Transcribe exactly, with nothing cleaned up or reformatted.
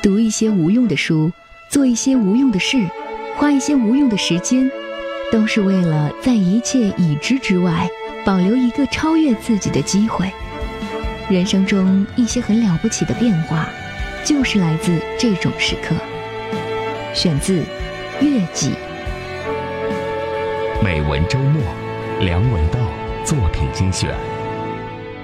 读一些无用的书，做一些无用的事，花一些无用的时间，都是为了在一切已知之外保留一个超越自己的机会。人生中一些很了不起的变化，就是来自这种时刻。选自《月季》。 美文周末，梁文道作品精选。